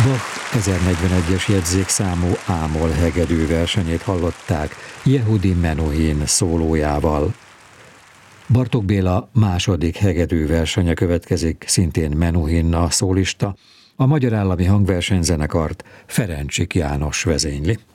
Bach 1041-es jegyzékszámú ámol hegedű versenyét hallották Yehudi Menuhin szólójával. Bartók Béla második hegedű versenye következik, szintén Menuhin a szólista. A Magyar Állami Hangversenyzenekart Ferencsik János vezényli.